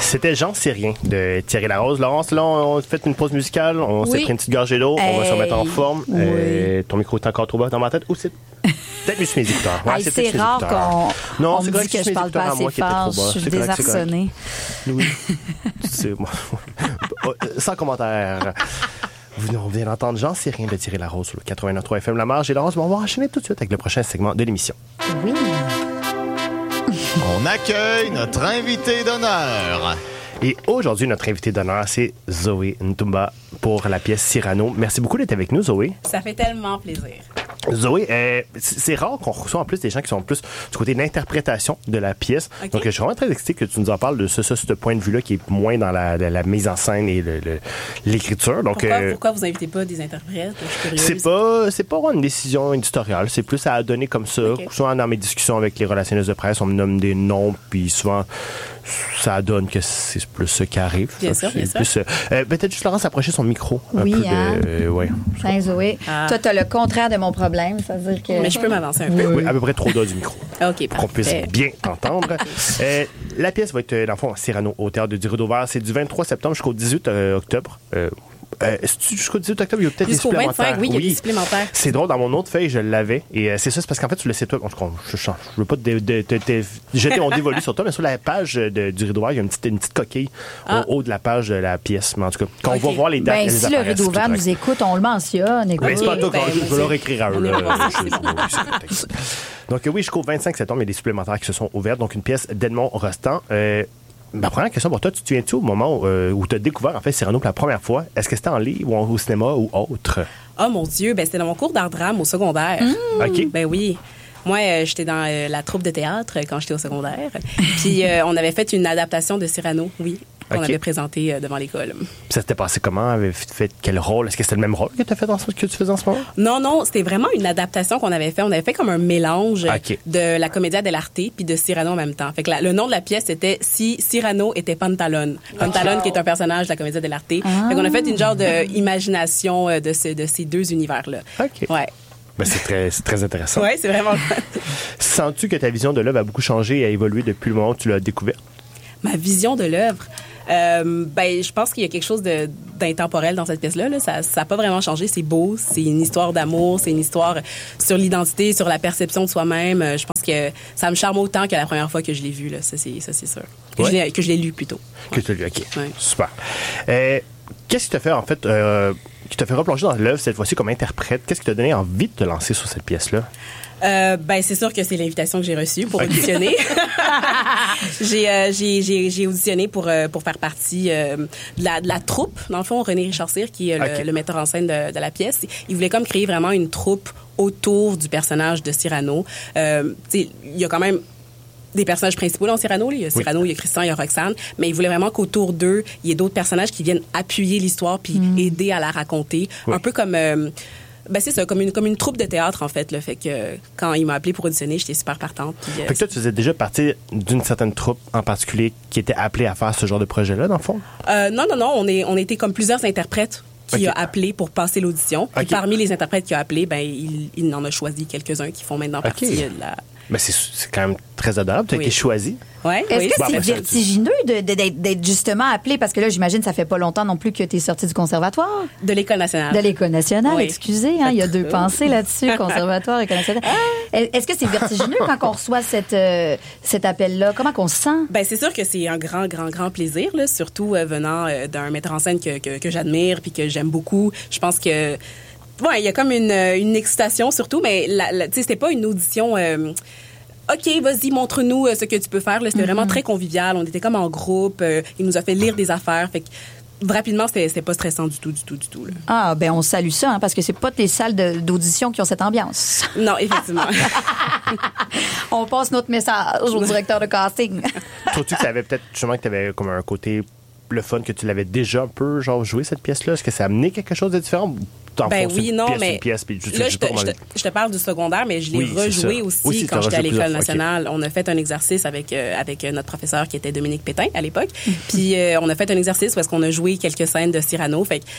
C'était J'en sais rien de Thierry Larose. Laurence, là, on fait une pause musicale. On s'est pris une petite gorgée d'eau. On va se remettre en forme. Ton micro est encore trop bas dans ma tête. Ou c'est peut-être juste mes écouteurs. Ouais, c'est rare qu'on me dit que je parle pas assez fort. Je suis désarçonnée. Oui. Sans commentaire. On vient d'entendre J'en sais rien de Thierry Larose sur le 89.3 FM La Marge. Et Laurence, on va enchaîner tout de suite avec le prochain segment de l'émission. Oui. On accueille notre invité d'honneur. Et aujourd'hui, notre invité d'honneur, c'est Zoé Ntumba pour la pièce Cyrano. Merci beaucoup d'être avec nous, Zoé. Ça fait tellement plaisir. Zoé, c'est rare qu'on reçoit en plus des gens qui sont plus du côté de l'interprétation de la pièce. Okay. Donc, je suis vraiment très excité que tu nous en parles de ce point de vue-là qui est moins dans la mise en scène et l'écriture. Donc, pourquoi vous invitez pas des interprètes? Je suis curieuse. C'est pas une décision éditoriale. C'est plus à donner comme ça. Okay. Souvent, dans mes discussions avec les relationnistes de presse, on me nomme des noms, puis souvent, ça donne que c'est plus ce qui arrive. Bien sûr. Peut-être juste Laurence approcher son micro. Oui, ouais. Tiens, Zoé. Toi, t'as le contraire de mon problème. C'est-à-dire que... Mais je peux m'avancer un peu. Oui, à peu près trop d'eau du micro. OK, pour qu'on puisse bien t'entendre. La pièce va être, dans le fond, Cyrano, au Théâtre du Rideau Vert. C'est du 23 septembre jusqu'au 18 octobre. Jusqu'au 18 octobre, il y a peut-être des supplémentaires. Jusqu'au 25, oui, il y a des supplémentaires. C'est drôle, dans mon autre feuille, je l'avais. Et c'est ça, c'est parce qu'en fait, sur le site web, je veux pas te jeter mon dévolu sur toi, mais sur la page du Rideau Vert, il y a une petite coquille au haut de la page de la pièce. Mais en tout cas, quand on va voir les dates, si le Rideau Vert nous écoute, on le mentionne. Mais c'est pas toi, je vais leur écrire à eux. Donc oui, jusqu'au 25 septembre, il y a des supplémentaires qui se sont ouverts. Donc une pièce d'Edmond Rostand. Ma première question pour toi, tu te souviens-tu au moment où tu as découvert en fait Cyrano pour la première fois? Est-ce que c'était en livre ou au cinéma ou autre? Oh mon Dieu, c'était dans mon cours d'art drame au secondaire. OK. Ben oui. Moi, j'étais dans la troupe de théâtre quand j'étais au secondaire. Puis on avait fait une adaptation de Cyrano, oui. Qu'on avait présenté devant l'école. Ça s'était passé comment? Avait fait quel rôle? Est-ce que c'était le même rôle que tu faisais en ce moment? Non, c'était vraiment une adaptation qu'on avait fait. On avait fait comme un mélange de la Commedia dell'arte puis de Cyrano en même temps. Fait que le nom de la pièce était Si Cyrano était Pantalone. Pantalone qui est un personnage de la Commedia dell'arte. Fait qu'on a fait une genre d'imagination de ces deux univers-là. OK. Ouais. Ben, c'est très intéressant. Oui, c'est vraiment fun. Sens-tu que ta vision de l'œuvre a beaucoup changé et a évolué depuis le moment où tu l'as découverte? Ma vision de l'œuvre? Je pense qu'il y a quelque chose d'intemporel dans cette pièce-là. Là. Ça n'a pas vraiment changé. C'est beau. C'est une histoire d'amour. C'est une histoire sur l'identité, sur la perception de soi-même. Je pense que ça me charme autant que la première fois que je l'ai vu. Là. Ça, c'est sûr. Que je l'ai lu plutôt. Que tu l'as lu, OK. Ouais. Super. Qu'est-ce qui t'a fait, en fait, qui t'a fait replonger dans l'œuvre cette fois-ci comme interprète? Qu'est-ce qui t'a donné envie de te lancer sur cette pièce-là? C'est sûr que c'est l'invitation que j'ai reçue pour auditionner. J'ai auditionné pour faire partie de la troupe. Dans le fond, René Richard Cyr, qui est le metteur en scène de la pièce. Il voulait comme créer vraiment une troupe autour du personnage de Cyrano. Il y a quand même des personnages principaux dans Cyrano. Il y a Cyrano, il y a Christian, il y a Roxane. Mais il voulait vraiment qu'autour d'eux, il y ait d'autres personnages qui viennent appuyer l'histoire puis aider à la raconter. Oui. Un peu comme... c'est ça, comme une troupe de théâtre, en fait. Là, fait que quand il m'a appelé pour auditionner, j'étais super partante. Puis, fait que toi, tu faisais déjà partie d'une certaine troupe en particulier qui était appelée à faire ce genre de projet-là, dans le fond? Non. On était comme plusieurs interprètes qui a appelé pour passer l'audition. Et parmi les interprètes qui a appelé, il en a choisi quelques-uns qui font maintenant partie de la... Mais c'est quand même très adorable. Tu as été choisi. Ouais, Est-ce que c'est vertigineux d'être justement appelé? Parce que là, j'imagine, ça fait pas longtemps non plus que tu es sorti du conservatoire. De l'École nationale. De l'École nationale, excusez. Il y a deux pensées là-dessus, conservatoire, École nationale. Est-ce que c'est vertigineux quand on reçoit cet appel-là? Comment qu'on se sent? C'est sûr que c'est un grand plaisir, là, surtout venant d'un metteur en scène que j'admire puis que j'aime beaucoup. Je pense que... il y a comme une excitation surtout, mais c'était pas une audition... OK, vas-y, montre-nous ce que tu peux faire. Là, c'était vraiment très convivial. On était comme en groupe. Il nous a fait lire des affaires. Fait que rapidement, c'était pas stressant du tout. Là. On salue ça, parce que c'est pas les salles d'audition qui ont cette ambiance. Non, effectivement. On passe notre message au directeur de casting. Trouves-tu que tu avais peut-être justement que tu avais comme un côté le fun, que tu l'avais déjà un peu joué cette pièce-là? Est-ce que ça a amené quelque chose de différent? Oui, non, mais là, je te parle du secondaire, mais je l'ai rejoué aussi quand j'étais à l'École nationale. Okay. On a fait un exercice avec notre professeur qui était Dominique Pétain à l'époque. Puis on a fait un exercice où est-ce qu'on a joué quelques scènes de Cyrano. Fait que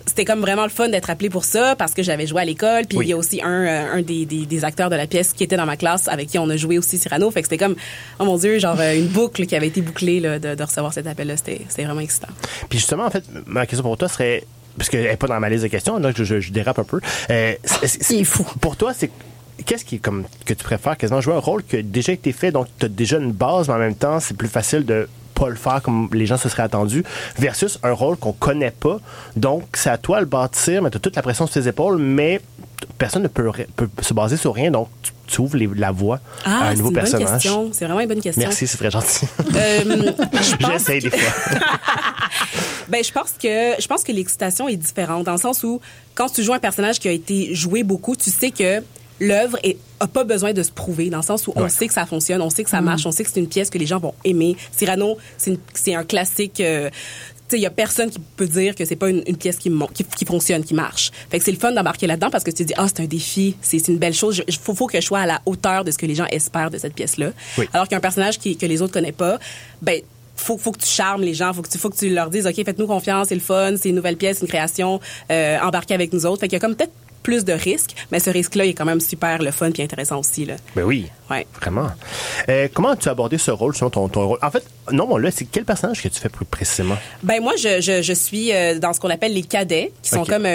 c'était comme vraiment le fun d'être appelé pour ça parce que j'avais joué à l'école. Puis il y a aussi un des acteurs de la pièce qui était dans ma classe avec qui on a joué aussi Cyrano. Fait que c'était comme, oh mon Dieu, genre une boucle qui avait été bouclée là, de recevoir cet appel-là. C'était vraiment excitant. Puis justement, en fait, ma question pour toi serait, parce qu'elle n'est pas dans ma liste de questions, donc je dérape un peu. C'est fou. Pour toi, qu'est-ce qui est comme que tu préfères quasiment jouer un rôle qui a déjà été fait, donc tu as déjà une base, mais en même temps, c'est plus facile de pas le faire comme les gens se seraient attendus, versus un rôle qu'on connaît pas. Donc, c'est à toi de le bâtir, mais tu as toute la pression sur tes épaules, mais personne ne peut se baser sur rien, donc tu ouvres la voie à un nouveau personnage. C'est vraiment une bonne question. Merci, c'est très gentil. J'essaie des fois. Ben, je pense que l'excitation est différente dans le sens où quand tu joues un personnage qui a été joué beaucoup, tu sais que l'œuvre a pas besoin de se prouver, dans le sens où on sait que ça fonctionne, on sait que ça marche, on sait que c'est une pièce que les gens vont aimer. Cyrano, c'est un classique. Tu sais, il y a personne qui peut dire que c'est pas une pièce qui fonctionne, qui marche. Fait que c'est le fun d'embarquer là-dedans parce que tu te dis, c'est un défi, c'est une belle chose. Faut que je sois à la hauteur de ce que les gens espèrent de cette pièce-là. Oui. Alors qu'un personnage que les autres connaissent pas, ben faut que tu charmes les gens, faut que tu leur dises, OK, faites-nous confiance, c'est le fun, c'est une nouvelle pièce, une création, embarquez avec nous autres. Fait qu'il y a comme peut-être plus de risques, mais ce risque-là il est quand même super le fun puis intéressant aussi là. Ben oui. Ouais. Vraiment. Comment as-tu abordé ce rôle, selon ton rôle? En fait, non, là, c'est quel personnage que tu fais plus précisément? Ben moi, je suis dans ce qu'on appelle les cadets, qui sont comme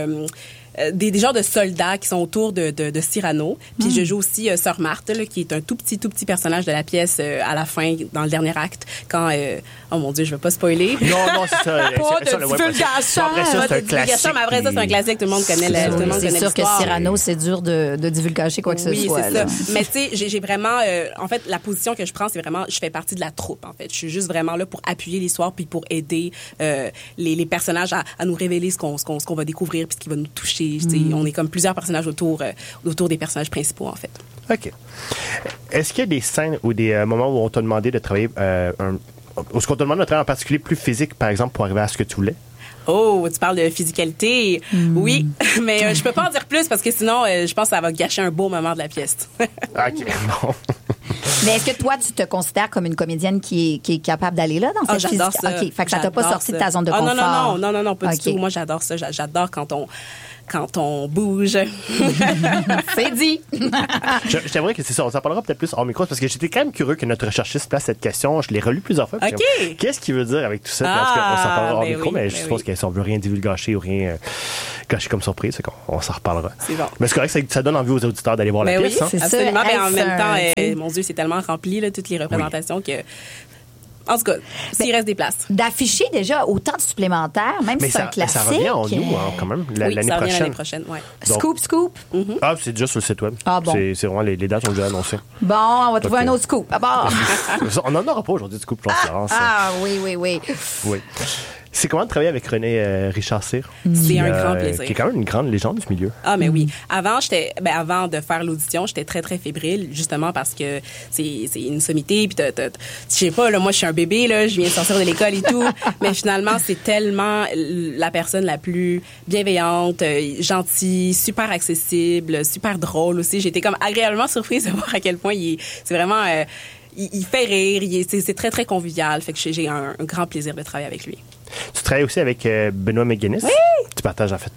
des genres de soldats qui sont autour de Cyrano. Puis je joue aussi Sœur Marthe, là, qui est un tout petit personnage de la pièce à la fin, dans le dernier acte, quand... oh mon Dieu, je veux pas spoiler. Non, c'est ça. Pas de divulgation. Après ça, c'est un classique. Mais après ça, c'est un classique. Tout le monde connaît l'histoire. C'est sûr que Cyrano, c'est dur de divulgacher quoi que ce soit. Oui, c'est ça. Mais tu sais, j'ai vraiment... en fait, la position que je prends, c'est vraiment... Je fais partie de la troupe, en fait. Je suis juste vraiment là pour appuyer l'histoire puis pour aider les personnages à nous révéler ce qu'on va découvrir puis ce qui va nous toucher. On est comme plusieurs personnages autour des personnages principaux, en fait. OK. Est-ce qu'il y a des scènes ou des moments où on t'a demandé de travailler où ce qu'on te demande de travailler en particulier plus physique, par exemple, pour arriver à ce que tu voulais? Oh, tu parles de physicalité. Oui, mais je peux pas en dire plus parce que sinon, je pense que ça va gâcher un beau moment de la pièce. OK, bon. Mais est-ce que toi, tu te considères comme une comédienne qui est capable d'aller là dans cette j'adore ça. OK, fait que ça t'a pas sorti de ta zone de confort. Non, pas du tout. Moi, j'adore ça. J'adore quand on bouge. C'est dit. Je t'aimerais que c'est ça. On s'en parlera peut-être plus hors micro parce que j'étais quand même curieux que notre recherchiste place cette question. Je l'ai relue plusieurs fois. OK. Qu'est-ce qu'il veut dire avec tout ça? On s'en parlera hors micro, mais je suppose que si on veut rien divulgacher ou rien gâcher comme surprise, c'est qu'on s'en reparlera. C'est bon. Mais c'est correct, ça donne envie aux auditeurs d'aller voir la pièce. Oui, c'est absolument. Ça. Mais en même temps, mon Dieu, c'est tellement rempli, là, toutes les représentations que... En tout cas, s'il reste des places. D'afficher déjà autant de supplémentaires, même si c'est un classique. Ça revient en nous, quand même, l'année prochaine. Ça revient l'année prochaine, oui. Scoop. Ah, c'est déjà sur le site web. Ah bon. C'est vraiment, les dates sont déjà annoncées. Bon, on va trouver un autre scoop. Ah bon. On n'en aura pas aujourd'hui de scoop, Florence. Oui. Oui. C'est comment de travailler avec René Richard Cyr? C'est un grand plaisir. Qui est quand même une grande légende du milieu. Ah, mais oui. Avant de faire l'audition, j'étais très, très fébrile, justement parce que c'est une sommité. Puis, je sais pas, là, moi, je suis un bébé, là, je viens de sortir de l'école et tout. Mais finalement, c'est tellement la personne la plus bienveillante, gentille, super accessible, super drôle aussi. J'ai été comme agréablement surprise de voir à quel point c'est vraiment... il fait rire, c'est très, très convivial. Fait que j'ai un grand plaisir de travailler avec lui. Tu travailles aussi avec Benoît McGuinness. Oui! Tu partages en fait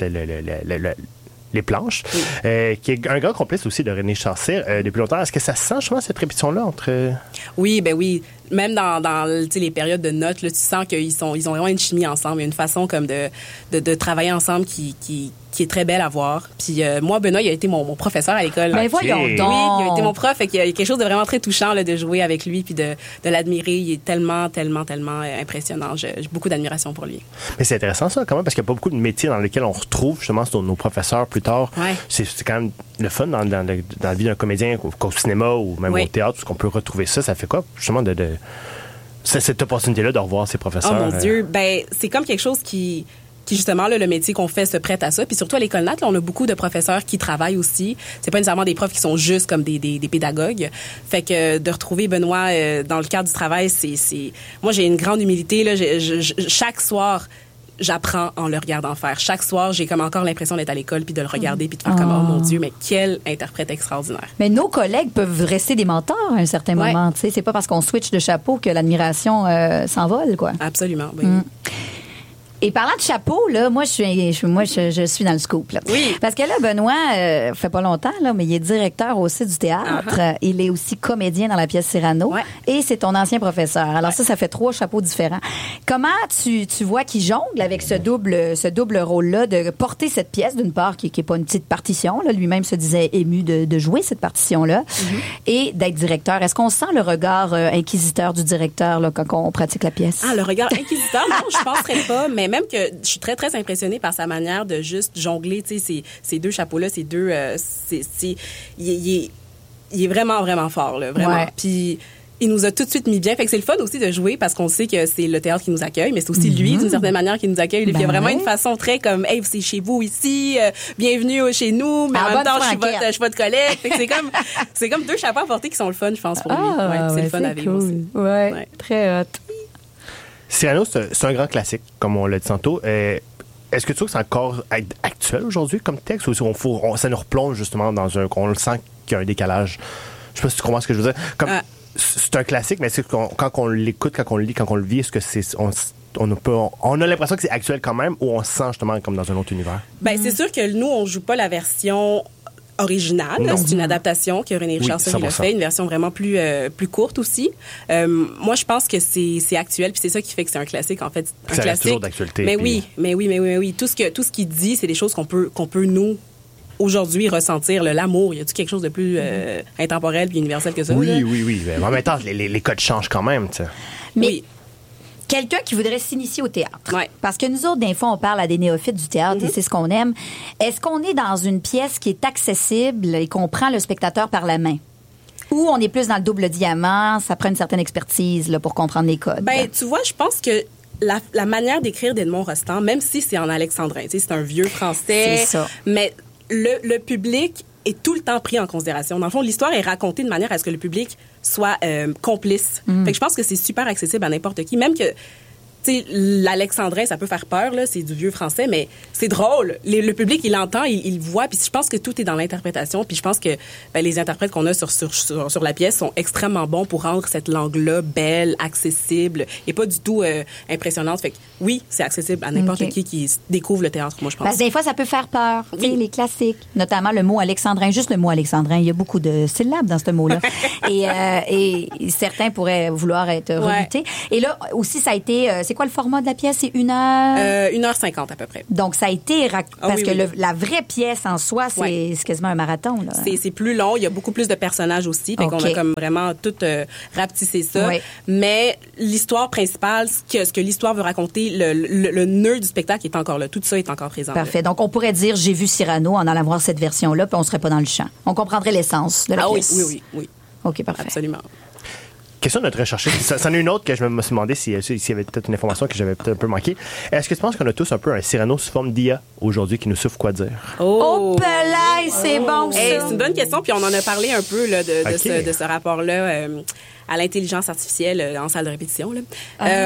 les planches, qui est un grand complice aussi de René Richard Cyr depuis longtemps. Est-ce que ça sent justement cette répétition-là entre... Oui. Même dans les périodes de notes, là, tu sens qu'ils ont vraiment une chimie ensemble. Il y a une façon comme de travailler ensemble qui est très belle à voir. Puis moi, Benoît, il a été mon professeur à l'école. Mais voyons donc! Oui, il a été mon prof. Il y a quelque chose de vraiment très touchant là, de jouer avec lui puis de l'admirer. Il est tellement, tellement, tellement impressionnant. J'ai beaucoup d'admiration pour lui. Mais c'est intéressant ça quand même parce qu'il n'y a pas beaucoup de métiers dans lesquels on retrouve justement nos professeurs plus tard. Ouais. C'est quand même le fun dans la vie d'un comédien qu'au cinéma ou même au théâtre, parce qu'on peut retrouver ça. Ça fait quoi justement de cette opportunité-là de revoir ses professeurs? Oh mon Dieu! C'est comme quelque chose qui justement, là, le métier qu'on fait se prête à ça. Puis surtout à l'École Nat, là, on a beaucoup de professeurs qui travaillent aussi. C'est pas nécessairement des profs qui sont juste comme des pédagogues. Fait que de retrouver Benoît dans le cadre du travail, c'est... Moi, j'ai une grande humilité. Là. Chaque soir, j'apprends en le regardant faire. Chaque soir, j'ai comme encore l'impression d'être à l'école puis de le regarder puis de faire comme, oh mon Dieu, mais quel interprète extraordinaire. Mais nos collègues peuvent rester des mentors à un certain moment. Tu sais, c'est pas parce qu'on switch de chapeau que l'admiration s'envole, quoi. Absolument, oui. Et parlant de chapeau, là, moi, je suis dans le scoop. Là. Oui. Parce que là, Benoît, fait pas longtemps, là, mais il est directeur aussi du théâtre. Il est aussi comédien dans la pièce Cyrano. Ouais. Et c'est ton ancien professeur. Alors ça fait 3 chapeaux différents. Comment tu vois qu'il jongle avec ce double rôle-là de porter cette pièce, d'une part, qui est pas une petite partition, là, lui-même se disait ému de jouer cette partition-là, et d'être directeur. Est-ce qu'on sent le regard inquisiteur du directeur là, quand on pratique la pièce? Ah, le regard inquisiteur, non, je penserais pas, mais même que je suis très, très impressionnée par sa manière de juste jongler, tu sais, ces 2 chapeaux-là, ces deux... il est vraiment, vraiment fort, là, vraiment. Ouais. Puis il nous a tout de suite mis bien. Fait que c'est le fun aussi de jouer parce qu'on sait que c'est le théâtre qui nous accueille, mais c'est aussi lui, d'une certaine manière, qui nous accueille. Puis il y a vraiment une façon très comme, hey, c'est chez vous ici, bienvenue chez nous, mais en même temps, je suis votre collègue. Fait que c'est comme 2 chapeaux à porter qui sont le fun, je pense, pour lui. Ouais, c'est le fun à vivre aussi. Ouais, très hot. Cyrano, c'est un grand classique, comme on l'a dit tantôt. Est-ce que tu trouves que c'est encore actuel aujourd'hui comme texte ou ça nous replonge justement dans on le sent qu'il y a un décalage? Je sais pas si tu comprends ce que je veux dire. C'est un classique, mais c'est quand on l'écoute, quand on le lit, quand on le vit, est-ce que on a l'impression que c'est actuel quand même ou on se sent justement comme dans un autre univers? Ben, c'est sûr que nous, on joue pas la version originale. Non. C'est une adaptation que René Richard a fait, une version vraiment plus courte aussi. Moi, je pense que c'est actuel, puis c'est ça qui fait que c'est un classique, en fait. Ça reste toujours d'actualité. Mais oui. Tout ce qu'il dit, c'est des choses qu'on peut nous, aujourd'hui, ressentir l'amour. Y a-t-il quelque chose de plus intemporel puis universel que ça? Oui. Mais en même temps, les codes changent quand même, tu sais. Mais oui. Quelqu'un qui voudrait s'initier au théâtre. Ouais. Parce que nous autres, des fois, on parle à des néophytes du théâtre et c'est ce qu'on aime. Est-ce qu'on est dans une pièce qui est accessible et qu'on prend le spectateur par la main? Ou on est plus dans le double diamant, ça prend une certaine expertise là, pour comprendre les codes? Ben, tu vois, je pense que la manière d'écrire d'Edmond Rostand, même si c'est en alexandrin, c'est un vieux français, c'est ça. Mais le public est tout le temps pris en considération. Dans le fond, l'histoire est racontée de manière à ce que le public soit complice. Fait que je pense que c'est super accessible à n'importe qui. Même que, tu sais, l'alexandrin, ça peut faire peur, là, c'est du vieux français, mais c'est drôle. Le public, il l'entend, il voit, puis je pense que tout est dans l'interprétation, puis je pense que les interprètes qu'on a sur la pièce sont extrêmement bons pour rendre cette langue-là belle, accessible, et pas du tout impressionnante. Fait que oui, c'est accessible à n'importe qui découvre le théâtre, moi, je pense. Parce que des fois, ça peut faire peur, les classiques, notamment le mot alexandrin, juste le mot alexandrin. Il y a beaucoup de syllabes dans ce mot-là. et certains pourraient vouloir être rebutés. Et là, aussi, ça a été... c'est quoi le format de la pièce? C'est 1h? 1h50 à peu près. Donc, ça a été... parce que la vraie pièce en soi, c'est quasiment un marathon. Là. C'est plus long. Il y a beaucoup plus de personnages aussi. Fait qu'on a comme vraiment tout rapetissé ça. Oui. Mais l'histoire principale, ce que l'histoire veut raconter, le nœud du spectacle est encore là. Tout ça est encore présent. Parfait. Là. Donc, on pourrait dire, j'ai vu Cyrano en allant voir cette version-là, puis on serait pas dans le champ. On comprendrait l'essence de la pièce. Oui. OK, parfait. Absolument. Question de notre recherchiste. Ça en est une autre que je me suis demandé s'il y avait peut-être une information que j'avais peut-être un peu manquée. Est-ce que tu penses qu'on a tous un peu un Cyrano sous forme d'IA aujourd'hui qui nous souffre quoi dire? Oh, pelay, c'est bon ça! Hey, c'est une bonne question, puis on en a parlé un peu là, de ce rapport-là à l'intelligence artificielle en salle de répétition. Là.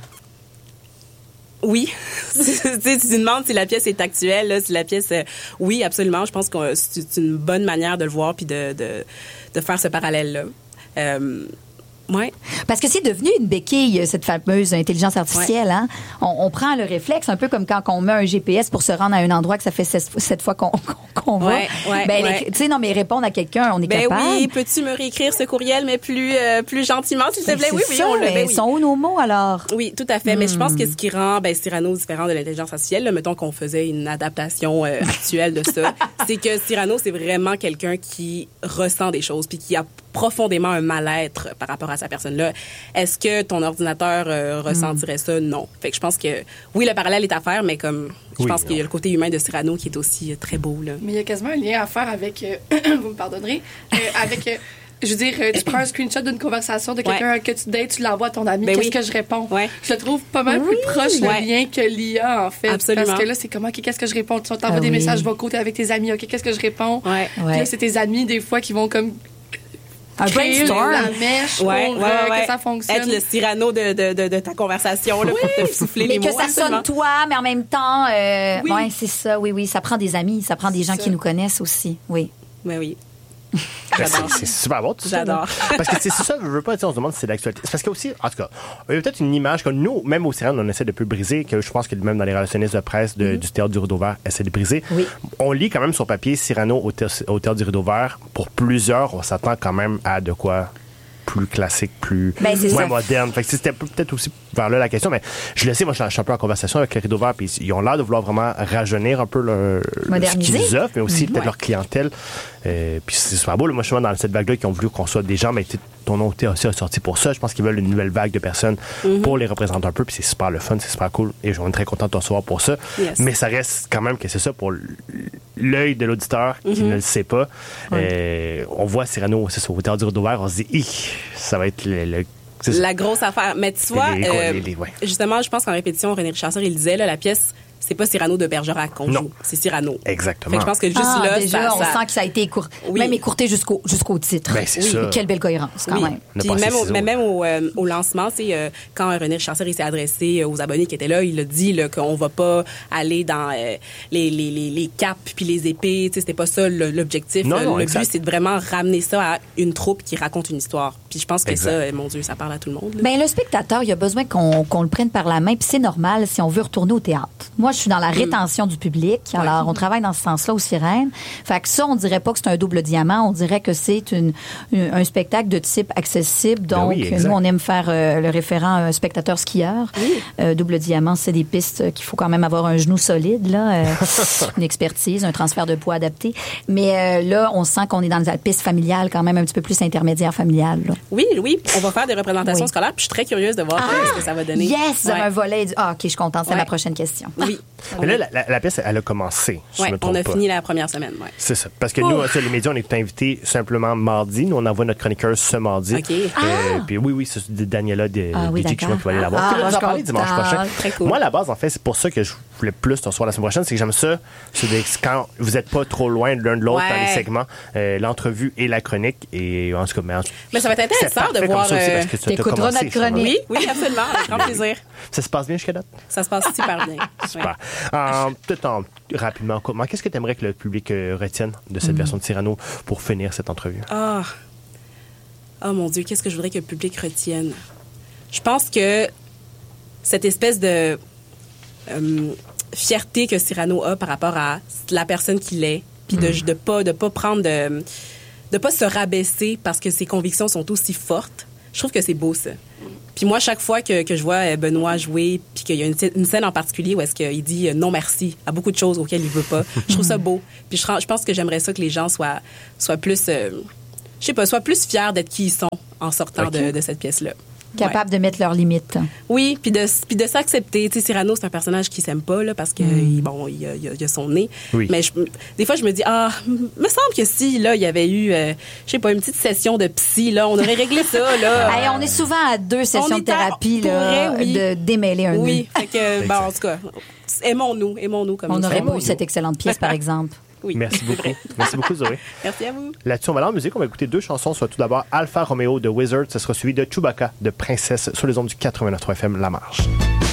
Oui. Tu demandes si la pièce est actuelle, là, si la pièce... oui, absolument. Je pense que c'est une bonne manière de le voir puis de faire ce parallèle-là. Ouais. Parce que c'est devenu une béquille, cette fameuse intelligence artificielle. Hein? On prend le réflexe, un peu comme quand on met un GPS pour se rendre à un endroit que ça fait 7 fois qu'on va. Tu sais, non, mais répondre à quelqu'un, on est capable. Oui, peux-tu me réécrire ce courriel, mais plus gentiment, s'il te plaît? Oui, on le Ils sont où nos mots, alors? Oui, tout à fait. Mais je pense que ce qui rend Cyrano différent de l'intelligence artificielle, là, mettons qu'on faisait une adaptation actuelle de ça, c'est que Cyrano, c'est vraiment quelqu'un qui ressent des choses puis qui a profondément un mal-être par rapport à sa personne-là. Est-ce que ton ordinateur ressentirait ça? Non. Fait que je pense que, oui, le parallèle est à faire, mais comme je pense qu'il y a le côté humain de Cyrano qui est aussi très beau. Là. Mais il y a quasiment un lien à faire avec, vous me pardonnerez, avec... je veux dire, tu prends un screenshot d'une conversation de quelqu'un que tu dates, tu l'envoies à ton ami, qu'est-ce que je réponds? Je le trouve pas mal plus proche le lien que l'IA, en fait. Absolument. Parce que là, c'est comment, qu'est-ce que je réponds? Tu t'envoies des messages vocaux, t'es avec tes amis, OK, qu'est-ce que je réponds? Puis là, c'est tes amis, des fois, qui vont comme... un brainstorm. La mèche pour que ça fonctionne. Être le Cyrano de ta conversation là, pour te souffler les mots. Mais que ça sonne toi, mais en même temps... c'est ça, oui. Ça prend des amis, ça prend des gens qui nous connaissent aussi, oui. Oui. C'est super bon, tout ça. J'adore. Parce que c'est ça, je veux pas, on se demande si c'est d'actualité. C'est parce qu'il y a aussi, en tout cas, il y a peut-être une image que nous, même au Cyrano, on essaie de peu briser, que je pense que même dans les relationnistes de presse du Théâtre du Rideau Vert, essaie de briser. Oui. On lit quand même sur papier Cyrano au Théâtre du Rideau Vert. Pour plusieurs, on s'attend quand même à de quoi plus classique, moins moderne. Fait que c'était peut-être aussi vers là la question, mais je le sais, moi je suis un peu en conversation avec le Rideau Vert, puis ils ont l'air de vouloir vraiment rajeunir un peu ce qu'ils offrent, mais aussi peut-être leur clientèle. Puis c'est super beau. Là, moi je suis dans cette vague-là qui ont voulu qu'on soit des gens, mais ton nom aussi a sorti pour ça. Je pense qu'ils veulent une nouvelle vague de personnes pour les représenter un peu, puis c'est super le fun, c'est super cool, et je suis très content de te recevoir pour ça. Yes. Mais ça reste quand même que c'est ça pour l'œil de l'auditeur qui ne le sait pas. On voit Cyrano au Théâtre du Rideau Vert, on se dit, ça va être la grosse affaire. Mais tu vois, justement, je pense qu'en répétition, René Richardson, il disait, là, la pièce, c'est pas Cyrano de Bergerac qu'on joue, c'est Cyrano. Exactement. Fait que je pense que juste là, déjà, on sent que ça a été même écourté jusqu'au titre. Ben, c'est ça. Quelle belle cohérence, quand même. Puis même au lancement, quand René Richardson s'est adressé aux abonnés qui étaient là, il a dit là, qu'on va pas aller dans les capes puis les épées. C'était pas ça l'objectif. Le but, c'est de vraiment ramener ça à une troupe qui raconte une histoire. Puis je pense que ça, mon Dieu, ça parle à tout le monde. Ben, le spectateur, il a besoin qu'on le prenne par la main, puis c'est normal si on veut retourner au théâtre. Moi, je suis dans la rétention du public. Alors, on travaille dans ce sens-là aux Sirènes. Fait que ça, on dirait pas que c'est un double diamant. On dirait que c'est un spectacle de type accessible. Donc, nous, on aime faire le référent spectateur skieur. Double diamant, c'est des pistes qu'il faut quand même avoir un genou solide, là, une expertise, un transfert de poids adapté. Mais là, on sent qu'on est dans la piste familiale, quand même un petit peu plus intermédiaire familiale. Là. Oui, on va faire des représentations scolaires. Puis je suis très curieuse de voir ce que ça va donner. Yes, vous avez un volet. OK, je suis contente. C'est ma prochaine question. Oui. Mais là, la pièce, elle a commencé. On a fini la première semaine. Ouais. C'est ça. Parce que nous, les médias, on est invités simplement mardi. Nous, on envoie notre chroniqueur ce mardi. Okay. Puis oui, c'est Daniela de DJ qui va aller la voir. On va en parler dimanche prochain. Très cool. Moi, à la base, en fait, c'est pour ça que je voulais plus te recevoir la semaine prochaine. C'est que j'aime ça. C'est quand vous n'êtes pas trop loin l'un de l'autre dans les segments, l'entrevue et la chronique. Et en tout cas, mais ça va être intéressant de voir. T'écouteras notre chronique. Oui, absolument. Avec grand plaisir. Ça se passe bien jusqu'à date? Ça se passe super bien. Super. Peut-être rapidement, qu'est-ce que tu aimerais que le public retienne de cette version de Cyrano pour finir cette entrevue? Oh mon Dieu, qu'est-ce que je voudrais que le public retienne? Je pense que cette espèce de fierté que Cyrano a par rapport à la personne qu'il est, puis de pas prendre de pas se rabaisser parce que ses convictions sont aussi fortes. Je trouve que c'est beau, ça. Puis moi, chaque fois que je vois Benoît jouer, puis qu'il y a une scène en particulier où est-ce qu'il dit non merci à beaucoup de choses auxquelles il veut pas, je trouve ça beau. Puis je pense que j'aimerais ça que les gens soient plus, soient plus fiers d'être qui ils sont en sortant de cette pièce-là. Capables de mettre leurs limites. Oui, puis de s'accepter. Tu sais, Cyrano, c'est un personnage qui s'aime pas, là, parce que, il a son nez. Oui. Mais des fois, je me dis, me semble que si, là, il y avait eu, une petite session de psy, là, on aurait réglé ça, là. Hey, on est souvent à 2 sessions de thérapie, là, de démêler un nez. Oui, fait que, en tout cas, aimons-nous comme on aurait pas eu cette excellente pièce, par exemple. Oui. Merci beaucoup. Merci beaucoup, Zoé. Merci à vous. Là-dessus, on va aller en musique. On va écouter 2 chansons. Soit tout d'abord Alfa Romeo de Wizard. Ça sera suivi de Chewbacca de Princesse sur les ondes du 89.3 FM La Marge.